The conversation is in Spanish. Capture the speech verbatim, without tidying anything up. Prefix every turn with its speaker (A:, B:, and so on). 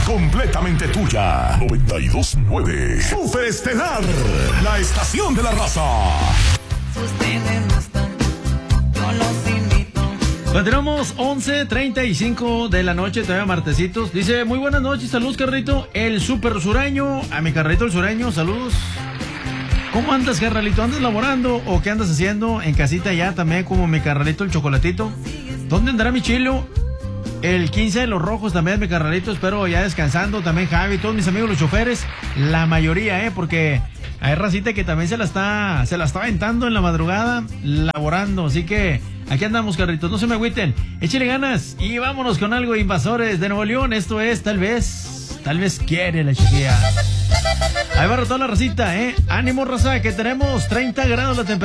A: completamente tuya. noventa y dos punto nueve Super Estelar, la estación de la raza.
B: Si ustedes no están, yo los invito.
C: Continuamos once treinta y cinco de la noche, todavía martesitos. Dice, muy buenas noches, saludos, carrito. El super sureño, a mi carrito el sureño, saludos. ¿Cómo andas, carnalito? ¿Andas laborando o qué andas haciendo en casita ya también como mi carnalito el chocolatito? ¿Dónde andará mi chilo? El quince de los rojos también, mi carnalito, espero ya descansando. También Javi, todos mis amigos los choferes, la mayoría, eh, porque hay racita que también se la está, se la está aventando en la madrugada, laborando. Así que aquí andamos, carritos, no se me agüiten, échale ganas y vámonos con algo de Invasores de Nuevo León. Esto es Tal Vez, Tal Vez Quiere la chiquilla. Ahí va toda la racita, eh. Ánimo, raza, que tenemos treinta grados la temperatura.